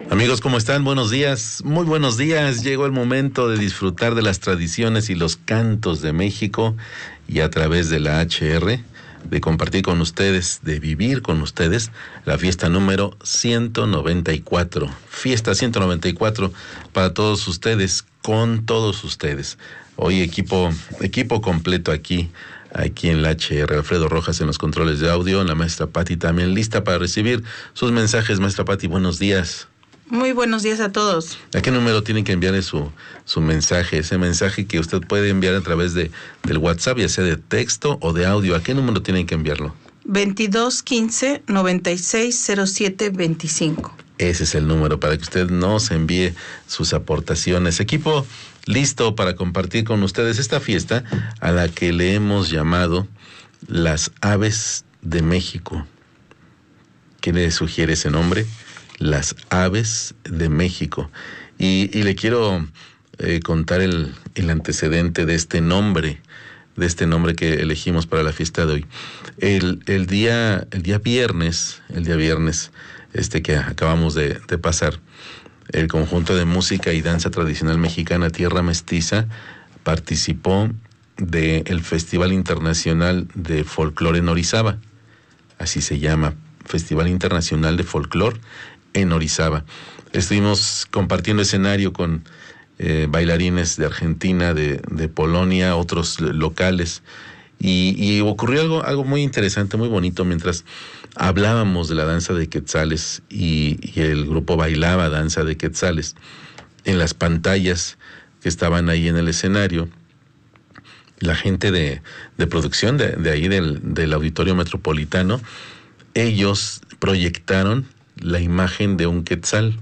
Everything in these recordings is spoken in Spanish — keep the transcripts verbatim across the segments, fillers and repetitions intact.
Amigos, ¿cómo están? Buenos días, muy buenos días. Llegó el momento de disfrutar de las tradiciones y los cantos de México y a través de la H R, de compartir con ustedes, de vivir con ustedes la fiesta número ciento noventa y cuatro. Fiesta ciento noventa y cuatro para todos ustedes, con todos ustedes. Hoy equipo, equipo completo aquí, aquí en la H R. Alfredo Rojas en los controles de audio, la maestra Pati también lista para recibir sus mensajes. Maestra Pati, buenos días. Muy buenos días a todos. ¿A qué número tienen que enviarle su, su mensaje? Ese mensaje que usted puede enviar a través de, del WhatsApp, ya sea de texto o de audio. ¿A qué número tienen que enviarlo? veintidós quince noventa y seis cero siete veinticinco. Ese es el número para que usted nos envíe sus aportaciones. Equipo listo para compartir con ustedes esta fiesta a la que le hemos llamado las Aves de México. ¿Qué le sugiere ese nombre? Las Aves de México. Y, y le quiero eh, contar el, el antecedente de este nombre, de este nombre que elegimos para la fiesta de hoy. El, el día, el día viernes, el día viernes, este que acabamos de, de pasar, el conjunto de música y danza tradicional mexicana Tierra Mestiza participó del Festival Internacional de Folclore en Orizaba. Así se llama, Festival Internacional de Folclore en Orizaba. Estuvimos compartiendo escenario con eh, bailarines de Argentina, de, de Polonia, otros locales, y, y ocurrió algo, algo muy interesante, muy bonito, mientras hablábamos de la danza de quetzales y, y el grupo bailaba danza de quetzales. En las pantallas que estaban ahí en el escenario, la gente de, de producción de, de ahí del, del Auditorio Metropolitano, ellos proyectaron la imagen de un quetzal.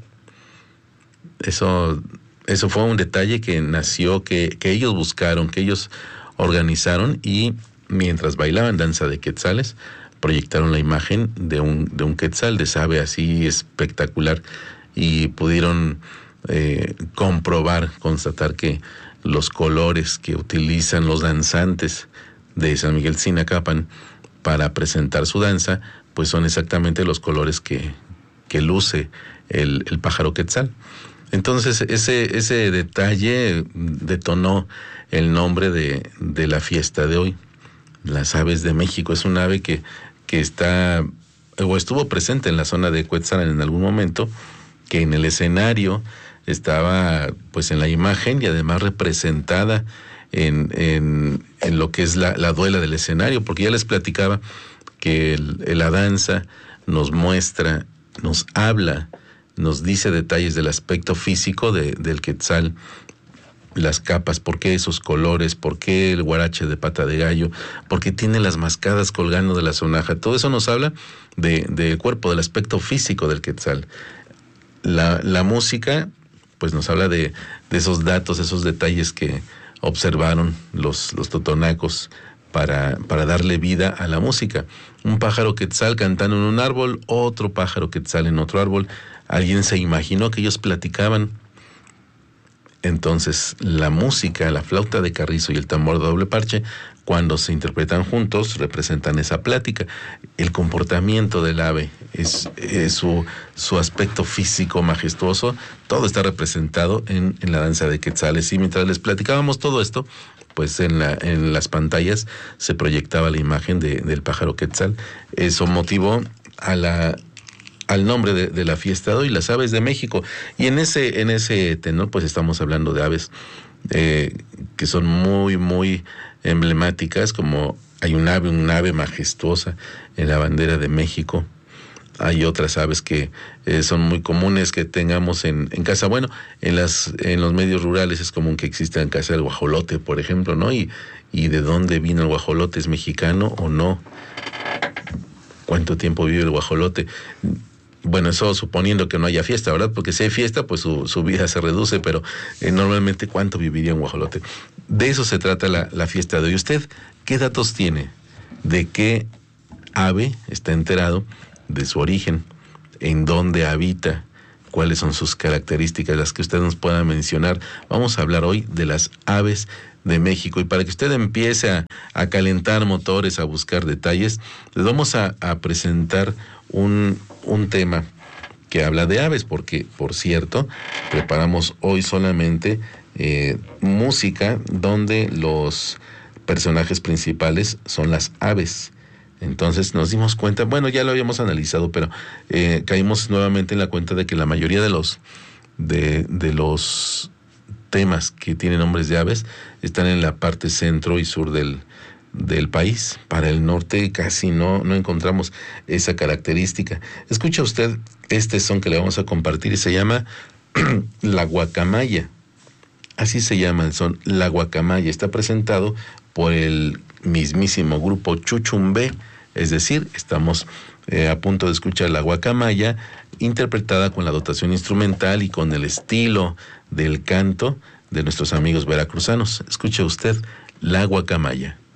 Eso, eso fue un detalle que nació, que, que ellos buscaron, que ellos organizaron, y mientras bailaban danza de quetzales, proyectaron la imagen de un, de un quetzal, de esa ave así espectacular, y pudieron eh, comprobar, constatar que los colores que utilizan los danzantes de San Miguel Tzinacapan para presentar su danza, pues son exactamente los colores que, que luce el, el pájaro quetzal. Entonces ese, ese detalle detonó el nombre de, de la fiesta de hoy, las Aves de México. Es un ave que, que está o estuvo presente en la zona de Cuetzalan en algún momento, que en el escenario estaba pues en la imagen y además representada en, en, en lo que es la, la duela del escenario, porque ya les platicaba que el, la danza nos muestra, nos habla, nos dice detalles del aspecto físico de, del quetzal, las capas, por qué esos colores, por qué el guarache de pata de gallo, por qué tiene las mascadas colgando de la sonaja. Todo eso nos habla de, del cuerpo, del aspecto físico del quetzal. La, la música, pues nos habla de, de esos datos, esos detalles que observaron los, los totonacos para, para darle vida a la música. Un pájaro quetzal cantando en un árbol, otro pájaro quetzal en otro árbol. Alguien se imaginó que ellos platicaban. Entonces, la música, la flauta de carrizo y el tambor de doble parche, cuando se interpretan juntos, representan esa plática. El comportamiento del ave, es, es su, su aspecto físico majestuoso, todo está representado en, en la danza de quetzales. Y mientras les platicábamos todo esto, pues en, la, en las pantallas se proyectaba la imagen de, del pájaro quetzal. Eso motivó a la... al nombre de, de la fiesta de hoy, las Aves de México. Y en ese, en ese tenor, pues estamos hablando de aves eh, que son muy, muy emblemáticas, como hay un ave, un ave majestuosa en la bandera de México. Hay otras aves que eh, son muy comunes que tengamos en, en casa. Bueno, en las en los medios rurales es común que exista en casa el guajolote, por ejemplo, ¿no? Y, y de dónde vino el guajolote, ¿es mexicano o no? ¿Cuánto tiempo vive el guajolote? Bueno, eso suponiendo que no haya fiesta, ¿verdad? Porque si hay fiesta, pues su, su vida se reduce, pero eh, normalmente, ¿cuánto viviría un guajolote? De eso se trata la, la fiesta de hoy. ¿Usted qué datos tiene de qué ave está enterado de su origen, en dónde habita, cuáles son sus características, las que usted nos pueda mencionar? Vamos a hablar hoy de las aves de México, y para que usted empiece a, a calentar motores, a buscar detalles, les vamos a, a presentar un, un tema que habla de aves, porque, por cierto, preparamos hoy solamente eh, música donde los personajes principales son las aves. Entonces nos dimos cuenta, bueno, ya lo habíamos analizado, pero eh, caímos nuevamente en la cuenta de que la mayoría de los de, de los temas que tienen nombres de aves están en la parte centro y sur del, del país. Para el norte casi no, no encontramos esa característica. Escucha usted este son que le vamos a compartir y se llama La Guacamaya. Así se llama el son, La Guacamaya. Está presentado por el mismísimo grupo Chuchumbé, es decir, estamos eh, a punto de escuchar La Guacamaya interpretada con la dotación instrumental y con el estilo del canto de nuestros amigos veracruzanos. Escuche usted La Guacamaya.